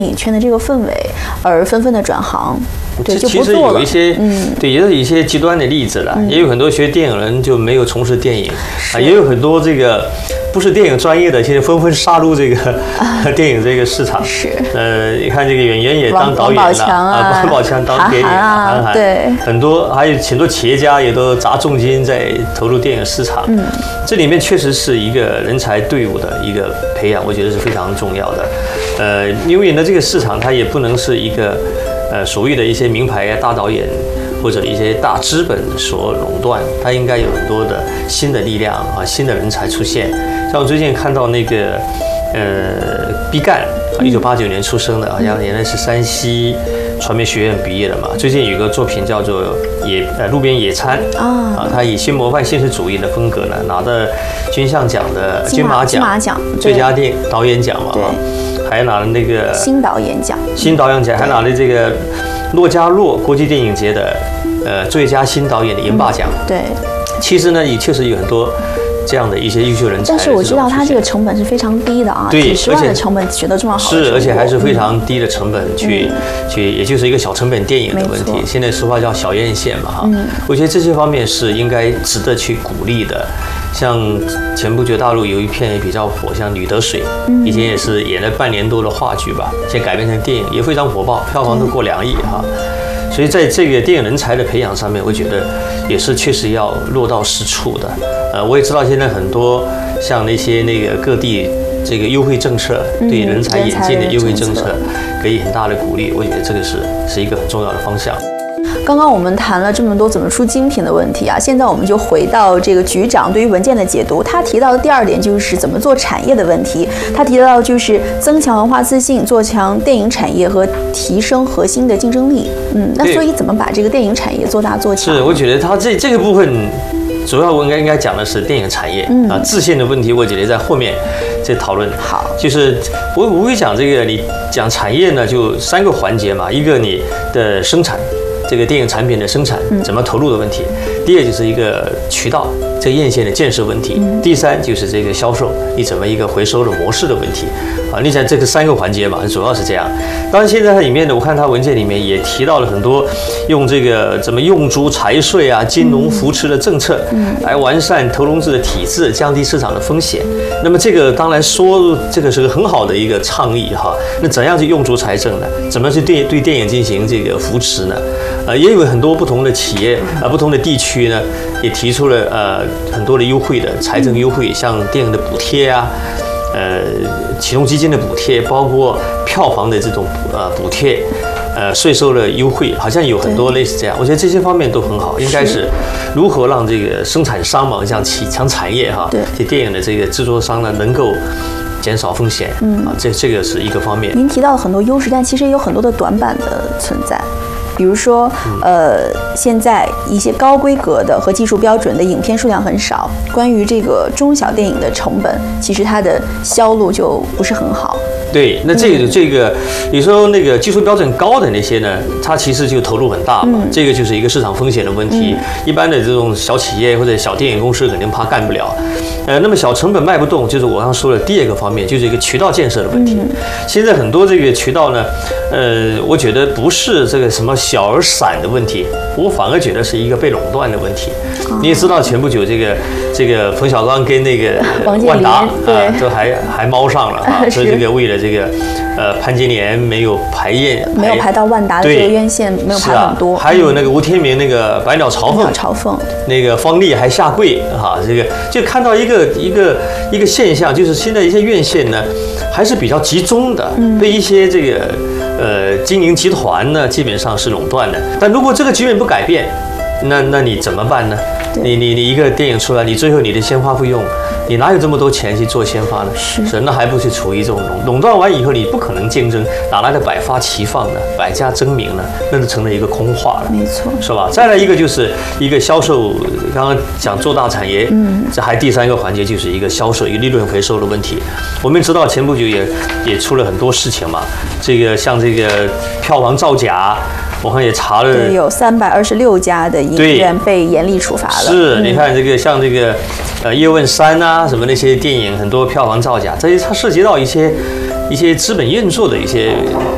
影圈的这个氛围而纷纷的转行，对，就不做了。 其实有一些，对，也有一些极端的例子了，也有很多学电影人就没有从事电影，也有很多这个不是电影专业的，现在纷纷杀入这个电影这个市场。 是， 你看这个演员也当导演了王宝强当电影韩寒， 对， 很多还有很多企业家也都砸重金在投入电影市场。这里面确实是一个人才队伍的一个培养，我觉得是非常重要的。因为呢，这个市场它也不能是一个所谓的一些名牌大导演或者一些大资本所垄断，它应该有很多的新的力量啊，新的人才出现。像我最近看到那个毕赣，1989年出生的，好像原来是山西传媒学院毕业的嘛。最近有一个作品叫做路边野餐啊，他以新模范现实主义的风格呢，拿到金像奖的金马奖最佳导演奖嘛，还拿了那个新导演奖， 还拿了这个洛迦诺国际电影节的最佳新导演的银霸奖。 对， 其实呢，也确实有很多这样的一些优秀人才。 但是我知道他这个成本是非常低的啊，几十万的成本取得这么好的成果， 而且还是非常低的成本去，也就是一个小成本电影的问题。现在俗话叫小院线嘛哈。我觉得这些方面是应该值得去鼓励的。像前不久大陆有一片也比较火，像《女得水》，以前也是演了半年多的话剧吧，现在改编成电影也非常火爆，票房都过2亿哈。所以在这个电影人才的培养上面，我觉得也是确实要落到实处的。我也知道现在很多像那些各地这个优惠政策，对人才引进的优惠政策给予很大的鼓励，我觉得这个是一个很重要的方向。 刚刚我们谈了这么多怎么出精品的问题啊，现在我们就回到这个局长对于文件的解读。他提到的第2点就是怎么做产业的问题。他提到就是增强文化自信，做强电影产业和提升核心的竞争力。那所以怎么把这个电影产业做大做强？ 是，我觉得他这个部分主要我应该讲的是电影产业自信的问题，我觉得在后面再讨论。 好， 就是我会讲这个，你讲产业呢，就3个环节嘛，一个你的生产。这个电影产品的生产怎么投入的问题，第2就是一个渠道这个院线的建设问题，第3就是这个销售你怎么一个回收的模式的问题啊。你讲这个3个环节嘛，主要是这样。当然现在它里面呢，我看它文件里面也提到了很多用这个怎么用足财税啊、金融扶持的政策来完善投融资的体制，降低市场的风险。那么这个当然说这个是个很好的一个倡议哈。那怎样去用足财政呢？怎么去对电影进行这个扶持呢？也有很多不同的企业不同的地区呢，也提出了很多的优惠的财政优惠，像电影的补贴啊，启动基金的补贴，包括票房的这种补贴，税收的优惠，好像有很多类似这样。我觉得这些方面都很好，应该是如何让这个生产商嘛，像产业哈，这电影的这个制作商呢，能够减少风险这个是一个方面。 您提到了很多优势，但其实也有很多的短板的存在。比如说，现在一些高规格的和技术标准的影片数量很少，关于这个中小电影的成本，其实它的销路就不是很好。 对，那这个，你说那个技术标准高的那些呢，它其实就投入很大嘛，这个就是一个市场风险的问题。一般的这种小企业或者小电影公司肯定怕干不了。那么小成本卖不动，就是我刚刚说的第2个方面，就是一个渠道建设的问题。现在很多这个渠道呢，我觉得不是这个什么小而散的问题，我反而觉得是一个被垄断的问题。你也知道，前不久这个冯小刚跟那个万达都还猫上了啊，所以这个为了这个潘金莲没有排到万达的这个院线，没有排很多。 还有那个吴天明那个百鸟朝凤，那个方丽还下跪哈，这个就看到一个现象，就是现在一些院线呢还是比较集中的，被一些这个经营集团呢基本上是垄断的。但如果这个局面不改变，那你怎么办呢？你一个电影出来，你最后你的宣发费用，你哪有这么多钱去做宣发呢？是，那还不是处于这种垄断完以后，你不可能竞争，哪来的百花齐放呢？百家争鸣呢？那就成了一个空话了， 没错， 是吧？再来一个就是一个销售，刚刚讲做大产业，这还第3个环节就是一个销售，一个利润回收的问题。我们知道前不久也出了很多事情嘛，这个像这个票房造假。我看也查了， 对，有326家的影院被严厉处罚了。 是，你看这个像这个叶问3啊，什么那些电影，很多票房造假，这些它涉及到一些资本运作的一些